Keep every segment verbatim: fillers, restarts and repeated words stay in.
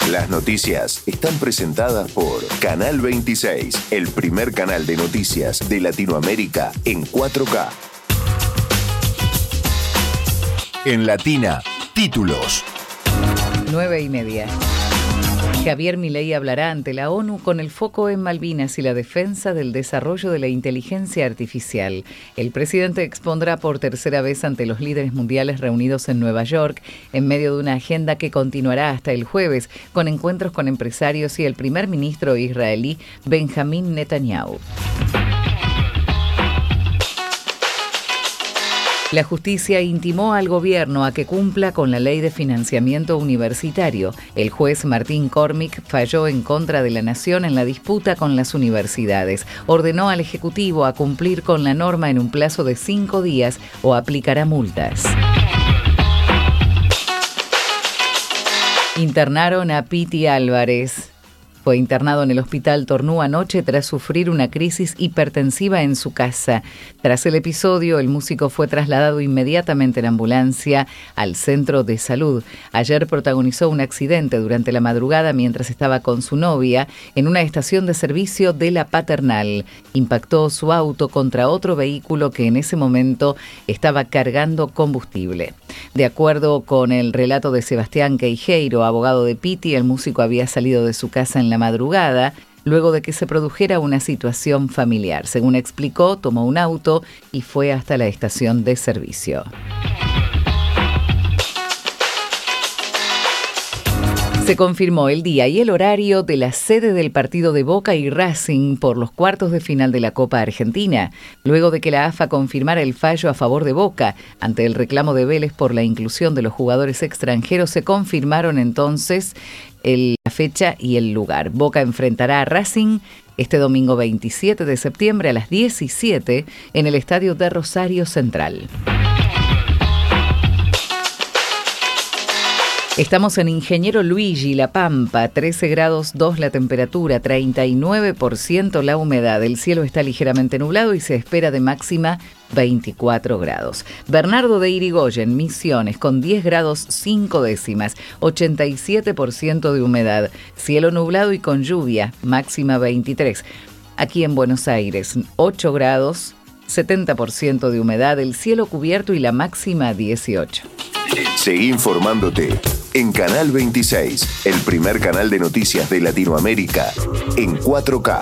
Las noticias están presentadas por Canal veintiséis, el primer canal de noticias de Latinoamérica en cuatro K. En Latina, títulos. Nueve y media. Javier Milei hablará ante la ONU con el foco en Malvinas y la defensa del desarrollo de la inteligencia artificial. El presidente expondrá por tercera vez ante los líderes mundiales reunidos en Nueva York, en medio de una agenda que continuará hasta el jueves, con encuentros con empresarios y el primer ministro israelí Benjamín Netanyahu. La justicia intimó al gobierno a que cumpla con la ley de financiamiento universitario. El juez Martín Cormick falló en contra de la nación en la disputa con las universidades. Ordenó al Ejecutivo a cumplir con la norma en un plazo de cinco días o aplicará multas. Internaron a Piti Álvarez. Fue internado en el Hospital Tornú anoche tras sufrir una crisis hipertensiva en su casa. Tras el episodio, el músico fue trasladado inmediatamente en ambulancia al centro de salud. Ayer protagonizó un accidente durante la madrugada mientras estaba con su novia en una estación de servicio de La Paternal. Impactó su auto contra otro vehículo que en ese momento estaba cargando combustible. De acuerdo con el relato de Sebastián Queijeiro, abogado de Piti, el músico había salido de su casa en la madrugada, luego de que se produjera una situación familiar. Según explicó, tomó un auto y fue hasta la estación de servicio. Se confirmó el día y el horario de la sede del partido de Boca y Racing por los cuartos de final de la Copa Argentina, luego de que la A F A confirmara el fallo a favor de Boca. Ante el reclamo de Vélez por la inclusión de los jugadores extranjeros, se confirmaron entonces el, la fecha y el lugar. Boca enfrentará a Racing este domingo veintisiete de septiembre a las diecisiete en el estadio de Rosario Central. Estamos en Ingeniero Luigi, La Pampa, trece grados dos la temperatura, treinta y nueve por ciento la humedad. El cielo está ligeramente nublado y se espera de máxima veinticuatro grados. Bernardo de Irigoyen, Misiones, con diez grados cinco décimas, ochenta y siete por ciento de humedad. Cielo nublado y con lluvia, máxima veintitrés. Aquí en Buenos Aires, ocho grados, setenta por ciento de humedad, el cielo cubierto y la máxima dieciocho. Seguí informándote en Canal veintiséis, el primer canal de noticias de Latinoamérica en cuatro K.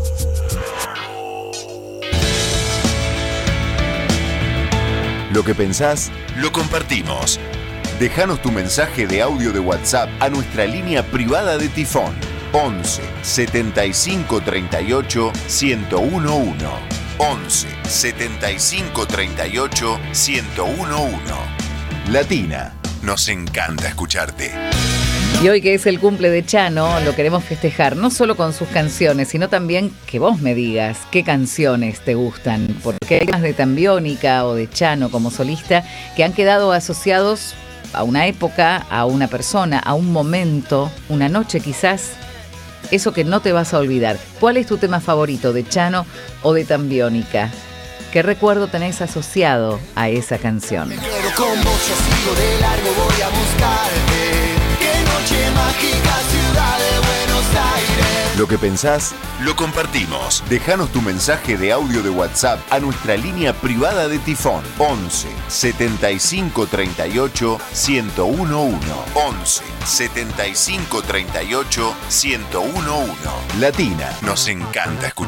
Lo que pensás, lo compartimos. Déjanos tu mensaje de audio de WhatsApp a nuestra línea privada de Tifón once setenta y cinco treinta y ocho ciento uno. once setenta y cinco treinta y ocho ciento uno. Latina, nos encanta escucharte. Y hoy que es el cumple de Chano, lo queremos festejar no solo con sus canciones, sino también que vos me digas qué canciones te gustan, porque hay temas de Tambiónica o de Chano como solista que han quedado asociados a una época, a una persona, a un momento, una noche quizás, eso que no te vas a olvidar. ¿Cuál es tu tema favorito, de Chano o de Tambiónica? ¿Qué recuerdo tenés asociado a esa canción? Me quedo con vos, yo sigo de largo, voy a buscarte. Qué noche mágica, ciudad de Buenos Aires. Lo que pensás, lo compartimos. Déjanos tu mensaje de audio de WhatsApp a nuestra línea privada de Tifón once setenta y cinco treinta y ocho ciento uno. once setenta y cinco treinta y ocho ciento uno. Latina, nos encanta escuchar.